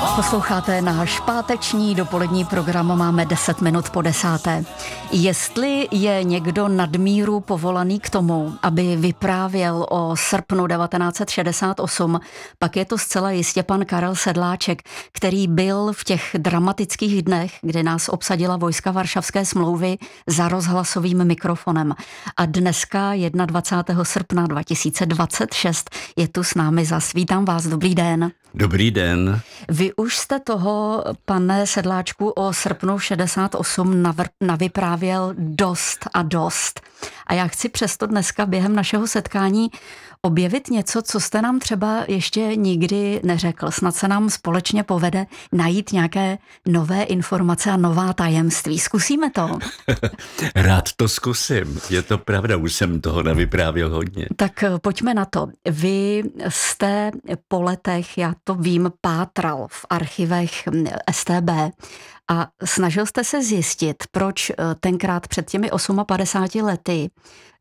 Posloucháte náš páteční dopolední program, máme 10 minut po 10. Jestli je někdo nadmíru povolaný k tomu, aby vyprávěl o srpnu 1968, pak je to zcela jistě pan Karel Sedláček, který byl v těch dramatických dnech, kdy nás obsadila vojska Varšavské smlouvy, za rozhlasovým mikrofonem. A dneska 21. srpna 2026 je tu s námi zas. Vítám vás, dobrý den. Dobrý den. Vy už jste toho, pane Sedláčku, o srpnu 68 navyprávěl dost a dost. A já chci přesto dneska během našeho setkání objevit něco, co jste nám třeba ještě nikdy neřekl. Snad se nám společně povede najít nějaké nové informace a nová tajemství. Zkusíme to? Rád to zkusím. Je to pravda, už jsem toho navyprávěl hodně. Tak pojďme na to. Vy jste po letech, já to vím, pátral v archivech StB a snažil jste se zjistit, proč tenkrát před těmi 58 lety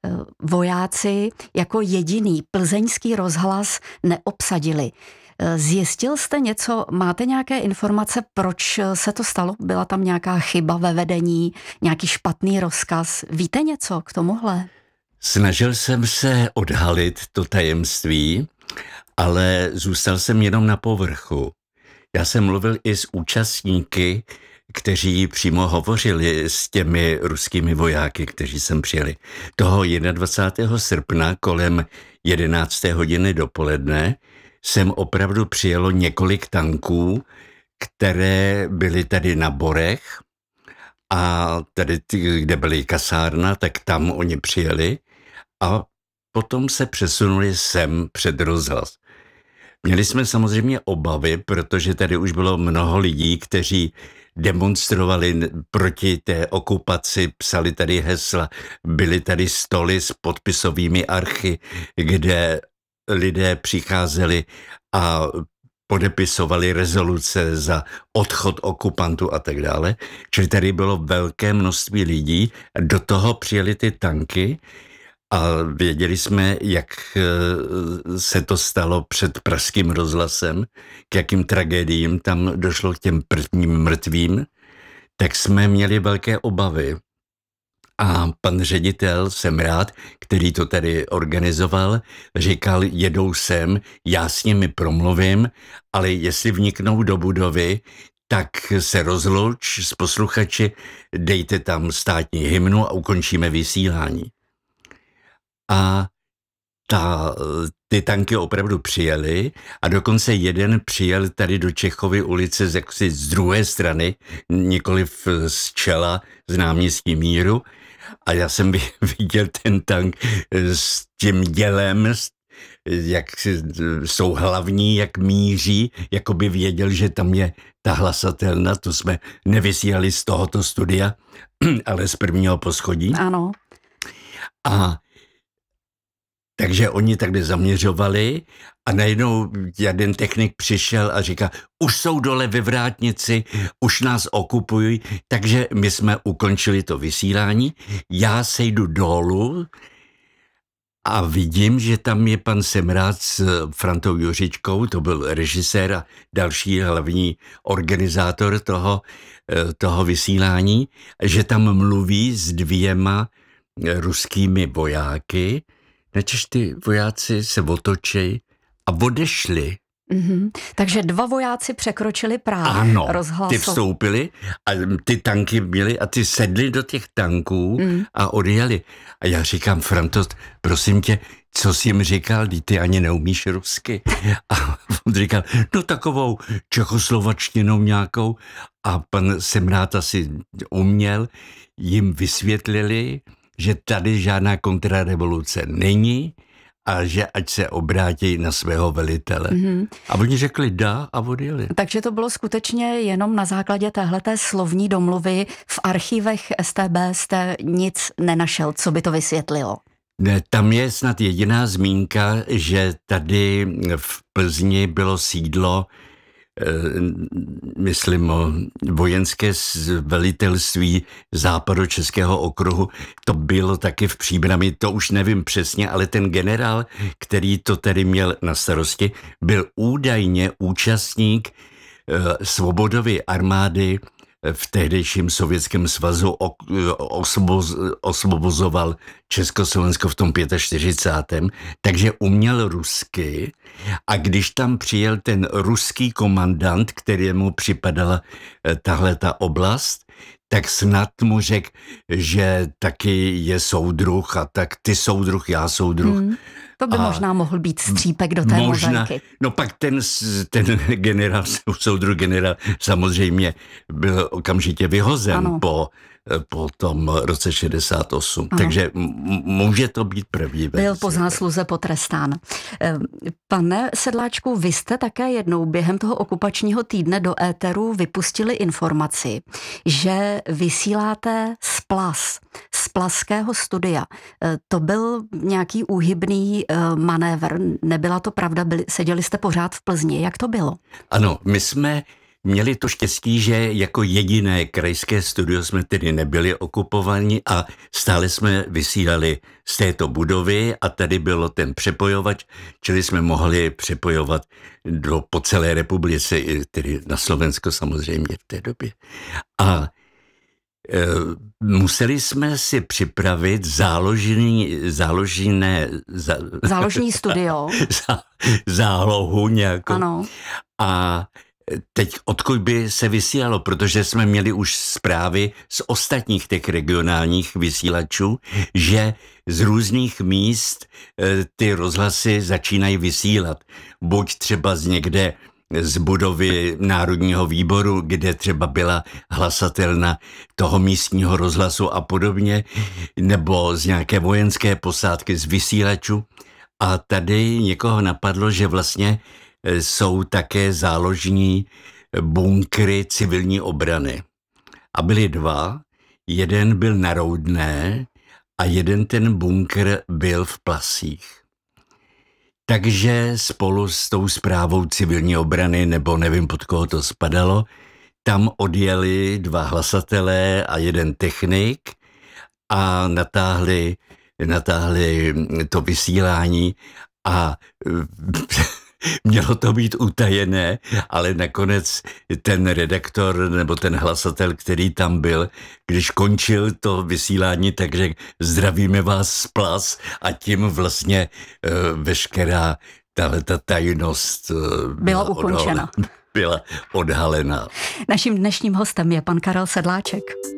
vojáci jako jediný plzeňský rozhlas neobsadili. Zjistil jste něco, máte nějaké informace, proč se to stalo? Byla tam nějaká chyba ve vedení, nějaký špatný rozkaz? Víte něco k tomuhle? Snažil jsem se odhalit to tajemství, ale zůstal jsem jenom na povrchu. Já jsem mluvil i s účastníky, kteří přímo hovořili s těmi ruskými vojáky, kteří sem přijeli. Toho 21. srpna kolem 11. hodiny dopoledne sem opravdu přijelo několik tanků, které byly tady na Borech a tady, kde byly kasárna, tak tam oni přijeli a potom se přesunuli sem před rozhlas. Měli jsme samozřejmě obavy, protože tady už bylo mnoho lidí, kteří demonstrovali proti té okupaci, psali tady hesla, byly tady stoly s podpisovými archy, kde lidé přicházeli a podepisovali rezoluce za odchod okupantů a tak dále. Čili tady bylo velké množství lidí, do toho přijeli ty tanky a věděli jsme, jak se to stalo před pražským rozhlasem, k jakým tragédiím tam došlo, k těm prvním mrtvým, tak jsme měli velké obavy. A pan ředitel Semrát, který to tady organizoval, říkal, jedou sem, já s nimi promluvím, ale jestli vniknou do budovy, tak se rozlouč s posluchači, dejte tam státní hymnu a ukončíme vysílání. A ty tanky opravdu přijeli a dokonce jeden přijel tady do Čechovy ulice z druhé strany, nikoliv z čela, z náměstí Míru. A já jsem viděl ten tank s tím dělem, jak jsou hlavní, jak míří, jako by věděl, že tam je ta hlasatelna. To jsme nevysílali z tohoto studia, ale z prvního poschodí. Ano. A takže oni takhle zaměřovali a najednou jeden technik přišel a říká, už jsou dole ve vrátnici, už nás okupují, takže my jsme ukončili to vysílání. Já sejdu dolů a vidím, že tam je pan Semrát s Frantou Juřičkou, to byl režisér a další hlavní organizátor toho vysílání, že tam mluví s 2 ruskými vojáky. Načež ty vojáci se otočí a odešli. Mm-hmm. Takže 2 vojáci překročili práh rozhlasu. Ano, ty vstoupili a ty tanky byly a ty sedli do těch tanků a odjeli. A já říkám, Franto, prosím tě, co jsi jim říkal, ty ani neumíš rusky. A on říkal, no takovou čechoslovačtinou nějakou. A pan Semrát asi uměl, jim vysvětlili, že tady žádná kontrarevoluce není a že ať se obrátí na svého velitele. Mm-hmm. A oni řekli da a odjeli. Takže to bylo skutečně jenom na základě téhleté slovní domluvy. V archivech StB jste nic nenašel, co by to vysvětlilo? Ne, tam je snad jediná zmínka, že tady v Plzni bylo sídlo myslím o vojenské velitelství západočeského okruhu, to bylo taky v Příbrami, to už nevím přesně, ale ten generál, který to tedy měl na starosti, byl údajně účastník Svobodovy armády v tehdejším Sovětském svazu osvobozoval Československo v tom 45. Takže uměl rusky a když tam přijel ten ruský komandant, kterému připadala tahle ta oblast, tak snad mu řekl, že taky je soudruh a tak ty soudruh, já soudruh. To by možná mohl být střípek do té mozaiky. No pak ten generál, soudruh generál samozřejmě byl okamžitě vyhozen po tom roce 68. Ano. Takže může to být pravý. Byl po zásluze potrestán. Pane Sedláčku, vy jste také jednou během toho okupačního týdne do éteru vypustili informaci, že vysíláte z Plaského studia. To byl nějaký úhybný manévr, nebyla to pravda, seděli jste pořád v Plzni. Jak to bylo? Ano, my jsme měli to štěstí, že jako jediné krajské studio jsme tedy nebyli okupovaní a stále jsme vysílali z této budovy a tady bylo ten přepojovač, čili jsme mohli přepojovat po celé republice, tedy na Slovensko samozřejmě v té době. A museli jsme si připravit záložní studio. Zálohu nějakou. Ano. A teď odkud by se vysílalo, protože jsme měli už zprávy z ostatních těch regionálních vysílačů, že z různých míst ty rozhlasy začínají vysílat. Buď třeba z budovy Národního výboru, kde třeba byla hlasatelna toho místního rozhlasu a podobně, nebo z nějaké vojenské posádky z vysílačů. A tady někoho napadlo, že vlastně jsou také záložní bunkry civilní obrany. A byly dva, jeden byl na Roudné a jeden ten bunkr byl v Plasích. Takže spolu s tou správou civilní obrany, nebo nevím, pod koho to spadalo, tam odjeli dva hlasatelé a jeden technik a natáhli to vysílání a mělo to být utajené, ale nakonec ten redaktor nebo ten hlasatel, který tam byl, když končil to vysílání, tak řekl, zdravíme vás z Plas a tím vlastně veškerá tahleta tajnost byla odhalena. Naším dnešním hostem je pan Karel Sedláček.